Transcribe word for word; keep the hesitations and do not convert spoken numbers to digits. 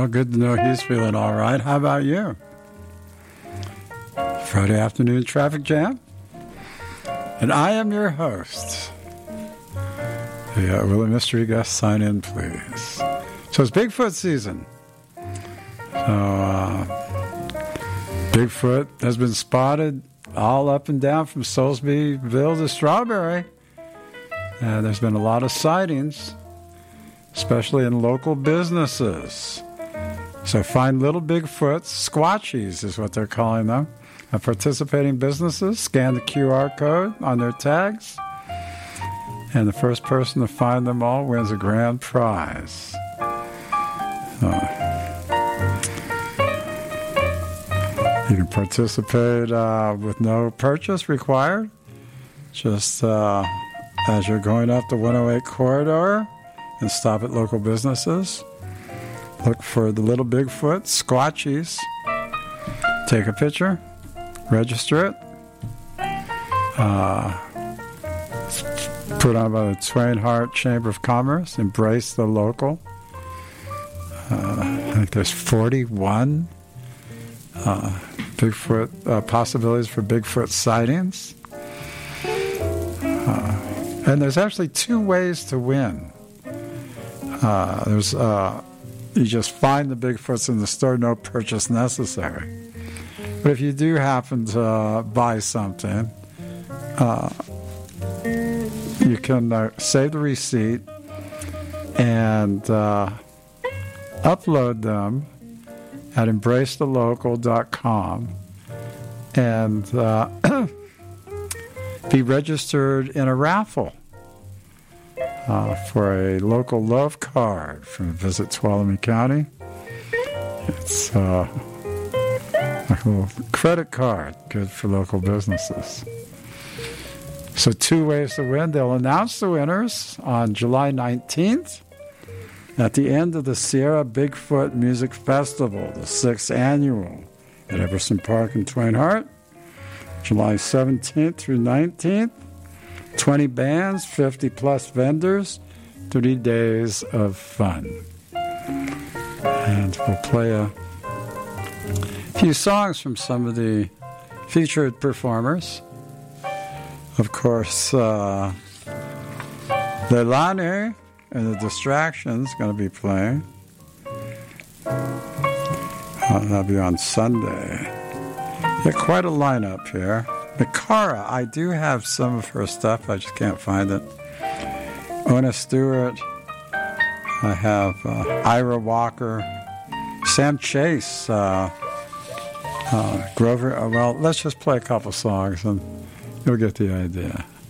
Well, good to know he's feeling all right. How about you? Friday afternoon traffic jam? And I am your host. Yeah, will a mystery guest sign in, please? So it's Bigfoot season. So, uh, Bigfoot has been spotted all up and down from Soulsbyville to Strawberry. Uh, there's been a lot of sightings, especially in local businesses. So find little Bigfoots, squatchies is what they're calling them, at participating businesses. Scan the Q R code on their tags, and the first person to find them all wins a grand prize. So, you can participate uh, with no purchase required. Just uh, as you're going up the one oh eight corridor and stop at local businesses, look for the little Bigfoot, squatchies. Take a picture, register it. Uh, put on by the Twain Harte Chamber of Commerce. Embrace the local. Uh, I think there's forty-one uh, Bigfoot uh, possibilities for Bigfoot sightings. Uh, and there's actually two ways to win. Uh, there's uh, you just find the Bigfoots in the store, no purchase necessary. But if you do happen to uh, buy something, uh, you can uh, save the receipt and uh, upload them at embrace the local dot com and uh, be registered in a raffle uh, for a local love card from Visit Tuolumne County. It's uh, like a little credit card, good for local businesses. So two ways to win. They'll announce the winners on July nineteenth at the end of the Sierra Bigfoot Music Festival, the sixth annual at Everson Park in Twain Harte. July seventeenth through nineteenth, twenty bands, fifty plus vendors, thirty days of fun. And we'll play a few songs from some of the featured performers. Of course, uh, Leilani and the Distractions going to be playing. Uh, that'll be on Sunday. Yeah, quite a lineup here. Mikara, I do have some of her stuff. I just can't find it. Ona Stewart. I have uh, Ira Walker. Sam Chase. Uh, uh, Grover. Uh, well, let's just play a couple songs and you'll get the idea.